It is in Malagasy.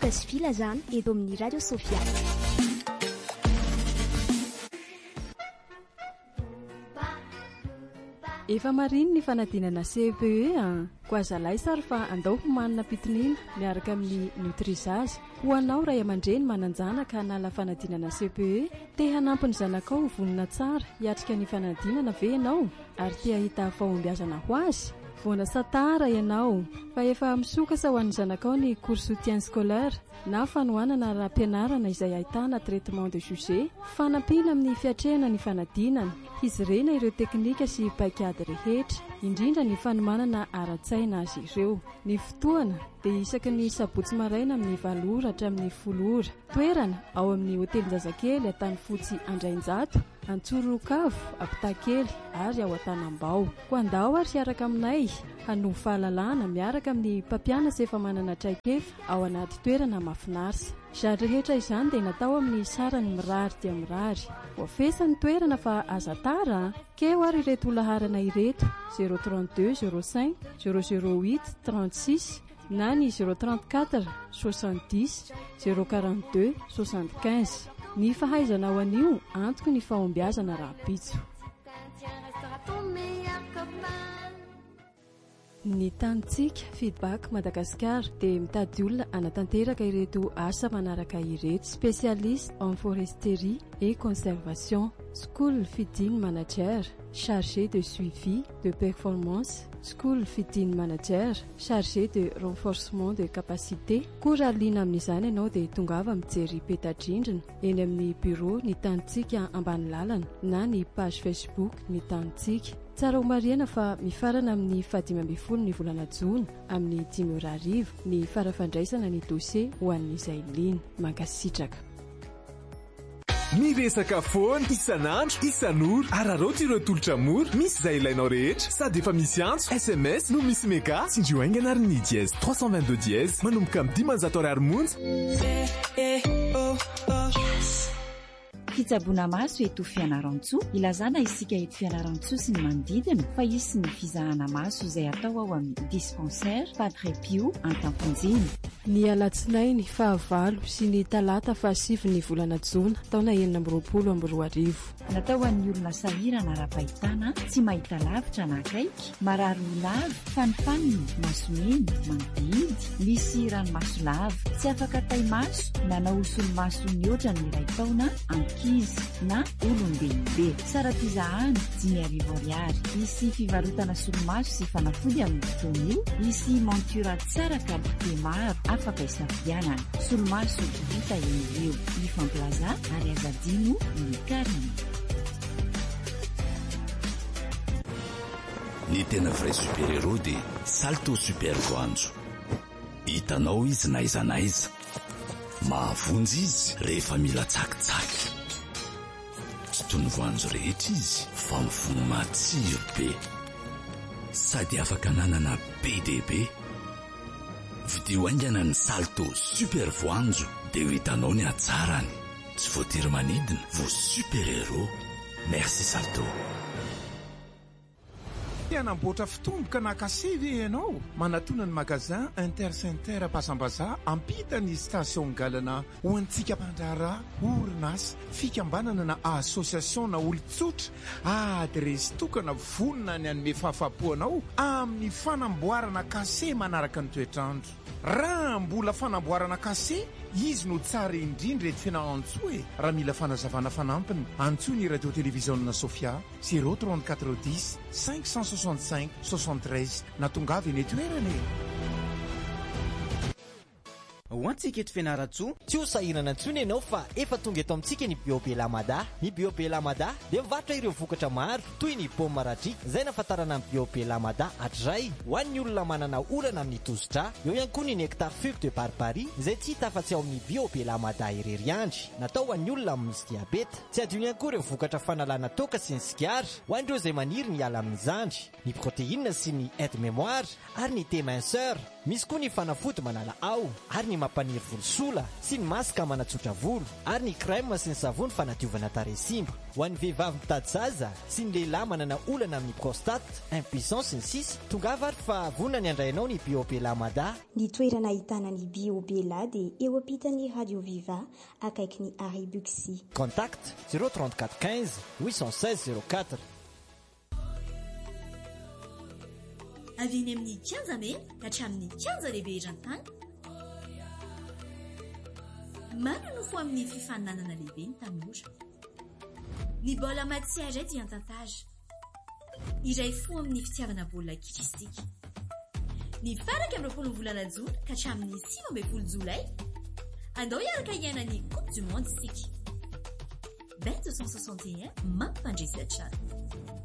Anita sy Filazana eto amin'ny Radio Sofia. Efa mariny ny fanadinana CPE ko azalay sary fa andao homanina pitinina miaraka amin'ny Nutrisage. Ho anao ray aman-dreny mananjana ka hanala fanadinana CPE, te hanampy ny zanakao vonona tsara hiatrika ny fanadinana ve ianao ary te hahita fahombiazana ho azy? Voana satara ianao fa efa misokasa ho an'ny zanakao ny cours soutien scolaire na fanohanana raha-pianarana izay ahitana traitement de sujet, fanampiana amin'ny fiatrehana ny fanadinana, hizirena ireo teknika sy paikady rehetra, indrindra ny fanomanana ara-tsaina azy ireo. Ny fotoana dia isaky ny sabotsy maraina amin'ny 7 ora hatramin'ny 10 ora. Toerana ao amin'ny hotelin-jazakely Antanifotsy Andrainjato, Antsorokavo, Apitakely ary ao Antanambao. Ko andao ary hiaraka aminay hanovo fahalalana miaraka amin'ny mpampianatra efa manana traikefa ao anaty toerana mahafinaritra. Izany rehetra izany dia natao amin'ny sarany mirary dia mirary. Voafesa ny toerana fa aza tara keo ary ireto olaharana ireto 032 05 008 36 na ny 034 70 042 75. Ny fahaizana ao anio antoko ny fahombiazana raha-pitso. Ny tanitsika feedback Madagascar dia mitady olona anatanteraka ireto asa manaraka ireto: spécialiste en foresterie et conservation, school feeding manager, chargé de suivi de performance, school feeding manager, chargé de renforcement de capacité. Koa liana amin'izany ianao dia tongava mijery peta-drindrina eny amin'ny bureau ny tanitsika ambany lalana na ny page Facebook ny tanitsika. Tsara ho mariana fa mifarana amin'ny 15 ny volana Jona amin'ny 10:00 ny farafandraisana ny dossier ho an'izay liana. Mankasitraka. Miresaka foana isan'andro isan'ora araroty ireo tolotra mora misy izay ilainao rehetra sady efa misy antso SMS no misy mega sindrio aingana ary ny dièse 322 dièse manomboka amin'ny 500 monja. Fitsaboana maso eto Fianarantsoa, ilazana isika eto Fianarantsoa sy ny manodidina fa isy ny fizahana maso izay atao ao amin'ny dispensaire Padre Pio Antamponjiny. Ny alatsinainy 9 sy ny talata 7 ny volana Jona taona 2024. Natao an'ny olona sahirana ara-pahitana, tsy mahita lavitra na akaiky, marary lava, fanifaniny, masomeny, mandidy, misy ranomaso lava, tsy afaka taimaso, na naosolomaso niotra ny iray taona, ankizy na olon-dehibe. Sara tizahana 10,000 ariary. Misy fivarotana solomaso sy fanafody amin'ny fotoana io, misy montura tsara kalite maro afaka isafidianana. Solomaso vita eo Lifan Plaza ary Azadino ny Karina. Ny tena vrai super-héros dia Salto Super Voanjo. Hitanao izy na iza na iza, mahavonjy izy rehefa mila tsakitsaky. Tsy toy ny voanjo rehetra izy fa mifono matsiro be, sady afaka nanana be dia be. Vidio aingana ny Salto Super Voanjo dia ho hitanao ny hatsarany. Tsy voatery manidina, vo super-héros. Merci Salto. Anamboatra fitomboka na kasevy ianao manatona ny magasin Intercenter Pasambaza ampita ny station galana ho antsika mpandrara orinasa fikambanana na association na olon-tsotra adresy tokana vonona ny anome fahafapoanao amin'ny fanamboarana kase manaraka ny toetrandro. Raha mbola fanamboarana kase izy no tsara indrindra eto Fianarantsoa e. Raha mila fanazavana fanampiny antsoa ny radio télévision Sofia 034 10 565 73 na tongavy eny toerana. Ho antsika eto Fianarantsoa, tsy ho sahirana intsony ianao fa efa tonga eto amintsika ny Bio Belamada. Ny Bio Belamada dia mivarotra ireo vokatra maro toy ny paoma maradrika, izay nafantarana ny Bio Belamada hatray ho an'ny olona manana orana amin'ny tosidra. Eo ihany koa ny nectar fube de barbarie izay tsy hita afa-tsy ao amin'ny Bio Belamada irery andry, natao ho an'ny olona misy diabeta. Tsy adino ihany koa ireo vokatra fanalana toka sy ny sigara ho an'ireo izay maniry ny ala amin'ny zandry, ny protéine sy ny aide mémoire ary ny thé minceur. misy koa ny fanafody manala ao ary ny mampaniry volosola sy ny masika manatsotra volo ary ny crème sy ny savony fanadiovana taresimba ho an'ny vehivavy mitady zaza sy ny lehilahy manana olana amin'ny prostate, impuissance sy ny sisa tongava ary fa vonona ny andrainao ny Biobela Mada. Ny toerana ahitana ny Biobela dia eo ampitan'ny Radio Viva akaiky ny Arry Buxy. Contact 034 15 816 04. Avy eny amin'ny kianja mena ka hatramin'ny kianja lehibe eran-tany. Maro no fo amin'ny fifaninanana lehibe ny tanora. Ny baolina matière dia an-tantara. Iray fo amin'ny fitiavana baolina kitra isika. Ny faraka amin'ny 20 volana Jona ka hatramin'ny 15 Jolay. Andao hiaraka hiaina ny Coupe du Monde isika. Bet 261 mampandresy atrano.